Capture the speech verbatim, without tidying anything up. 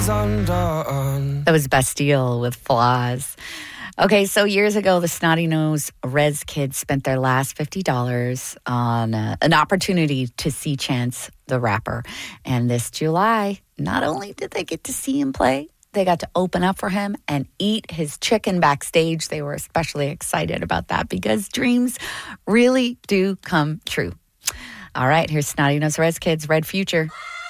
That was Bastille with Flaws. Okay, so years ago, the Snotty Nose Rez kids spent their last fifty dollars on uh, an opportunity to see Chance the Rapper. And this July, not only did they get to see him play, they got to open up for him and eat his chicken backstage. They were especially excited about that because dreams really do come true. All right, here's Snotty Nose Rez Kids, Red Future.